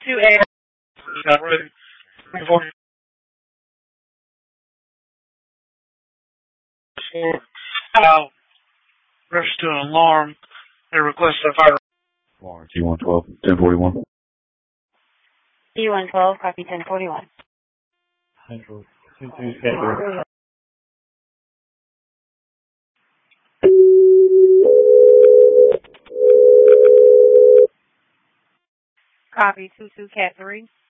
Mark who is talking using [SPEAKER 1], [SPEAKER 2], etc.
[SPEAKER 1] 2A. Got ready. For register an alarm and request a fire.
[SPEAKER 2] Alarm T112, 1041.
[SPEAKER 3] T112, copy 1041.
[SPEAKER 2] Central 22 Cat.
[SPEAKER 3] Copy 22 Cat 3.